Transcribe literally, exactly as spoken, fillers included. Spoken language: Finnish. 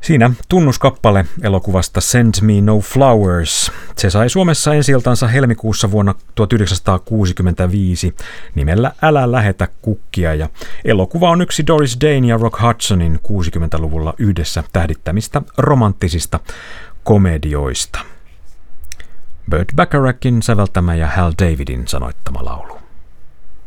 Siinä tunnuskappale elokuvasta Send Me No Flowers. Se sai Suomessa ensi-iltansa helmikuussa vuonna tuhatyhdeksänsataakuusikymmentäviisi nimellä Älä lähetä kukkia, ja elokuva on yksi Doris Dane ja Rock Hudsonin kuusikymmentäluvulla yhdessä tähdittämistä romanttisista komedioista. Burt Bacharachin säveltämä ja Hal Davidin sanoittama laulu.